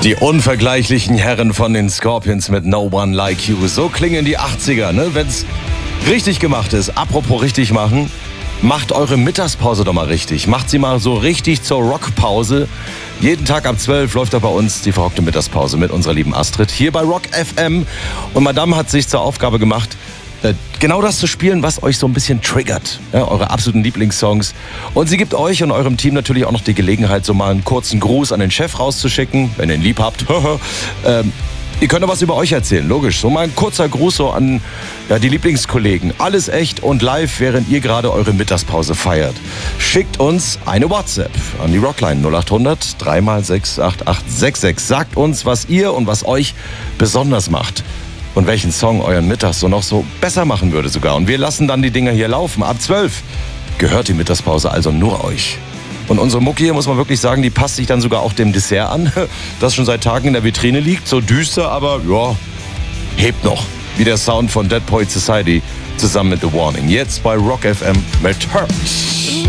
Die unvergleichlichen Herren von den Scorpions mit No One Like You. So klingen die 80er, ne? Wenn's richtig gemacht ist. Apropos richtig machen, macht eure Mittagspause doch mal richtig. Macht sie mal so richtig zur Rockpause. Jeden Tag ab 12 läuft da bei uns die verrockte Mittagspause mit unserer lieben Astrid hier bei Rock FM. Und Madame hat sich zur Aufgabe gemacht, genau das zu spielen, was euch so ein bisschen triggert. Ja, eure absoluten Lieblingssongs. Und sie gibt euch und eurem Team natürlich auch noch die Gelegenheit, so mal einen kurzen Gruß an den Chef rauszuschicken, wenn ihr ihn lieb habt. Ihr könnt doch was über euch erzählen, logisch. So mal ein kurzer Gruß so an die Lieblingskollegen. Alles echt und live, während ihr gerade eure Mittagspause feiert. Schickt uns eine WhatsApp an die Rockline 0800 3x68866. Sagt uns, was ihr und was euch besonders macht. Und welchen Song euren Mittag so noch so besser machen würde sogar. Und wir lassen dann die Dinger hier laufen. Ab 12 gehört die Mittagspause also nur euch. Und unsere Mucki hier, muss man wirklich sagen, die passt sich dann sogar auch dem Dessert an, das schon seit Tagen in der Vitrine liegt. So düster, aber ja, hebt noch. Wie der Sound von Dead Poets Society zusammen mit The Warning. Jetzt bei Rock FM mit Hurt.